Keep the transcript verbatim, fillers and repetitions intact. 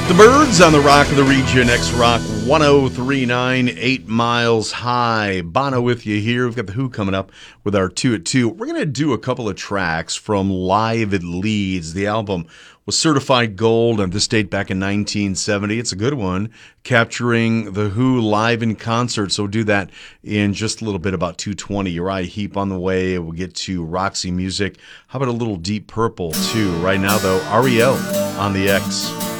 The Birds on the Rock of the Region, X-Rock one oh three point nine, eight miles high. Bono with you here. We've got The Who coming up with our two at two. We're going to do a couple of tracks from Live at Leeds. The album was certified gold on this date back in nineteen seventy. It's a good one, capturing The Who live in concert. So we'll do that in just a little bit, about two twenty. Uriah Heep on the way. We'll get to Roxy Music. How about a little Deep Purple, too? Right now, though, R E O on the X.